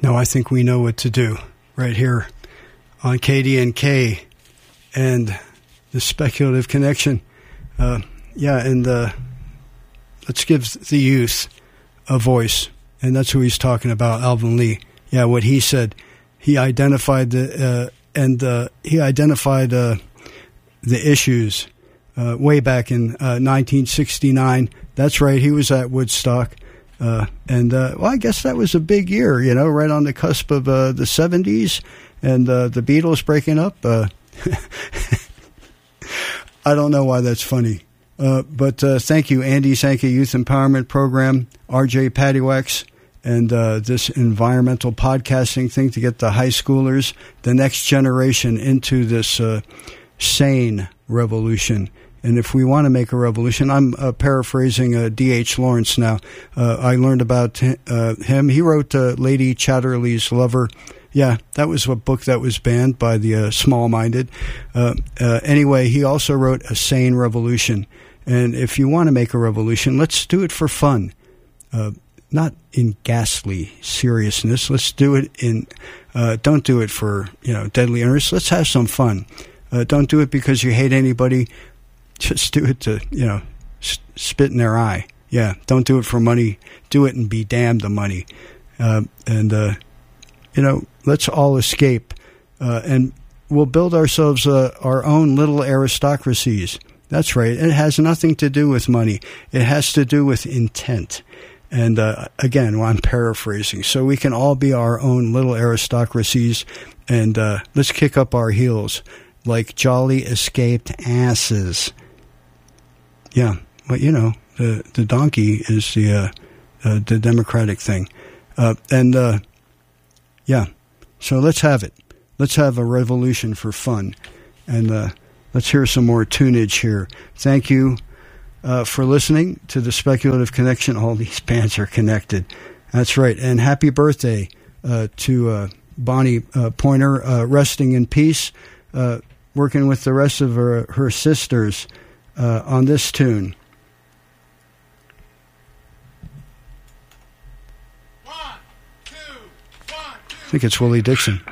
No, I think we know what to do right here on KDNK and the Speculative Connection. Let's give the youth a voice, and that's who he's talking about, Alvin Lee. Yeah, what he said. He identified the issues way back in 1969. That's right. He was at Woodstock. I guess that was a big year, right on the cusp of the 70s and the Beatles breaking up. I don't know why that's funny. But thank you, Andy Zanka Youth Empowerment Program, RJ Paddywacks, and this environmental podcasting thing to get the high schoolers, the next generation, into this sane revolution. And if we want to make a revolution, I'm paraphrasing D.H. Lawrence now. I learned about him. He wrote Lady Chatterley's Lover. Yeah, that was a book that was banned by the small-minded. Anyway, he also wrote A Sane Revolution. And if you want to make a revolution, let's do it for fun. Not in ghastly seriousness. Let's do it in, don't do it for, deadly earnest. Let's have some fun. Don't do it because you hate anybody. Just do it to, spit in their eye. Yeah, don't do it for money. Do it and be damned the money. Let's all escape. And we'll build ourselves our own little aristocracies. That's right. It has nothing to do with money. It has to do with intent. And again, I'm paraphrasing. So we can all be our own little aristocracies, and let's kick up our heels like jolly escaped asses. Yeah, but the donkey is the Democratic thing, So let's have it. Let's have a revolution for fun, and let's hear some more tunage here. Thank you for listening to the Speculative Connection. All these bands are connected. That's right. And happy birthday to Bonnie Pointer, resting in peace, working with the rest of her sisters on this tune. 1, 2, 1, 2. I think it's Willie Dixon.